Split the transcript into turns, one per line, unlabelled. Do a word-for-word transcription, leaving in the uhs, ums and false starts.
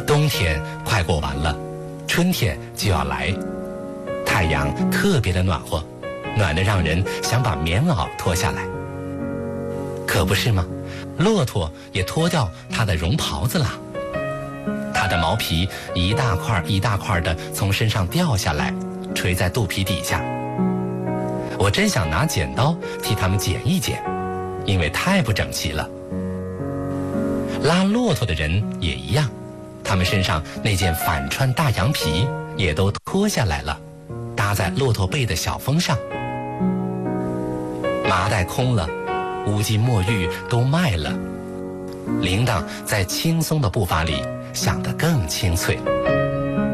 冬天快过完了，春天就要来，太阳特别的暖和，暖得让人想把棉袄脱下来。可不是吗？骆驼也脱掉它的绒袍子了，它的毛皮一大块一大块的从身上掉下来，垂在肚皮底下。我真想拿剪刀替它们剪一剪，因为太不整齐了。拉骆驼的人也一样，他们身上那件反穿大羊皮也都脱下来了，搭在骆驼背的小峰上。麻袋空了，乌金墨玉都卖了，铃铛在轻松的步伐里响得更清脆。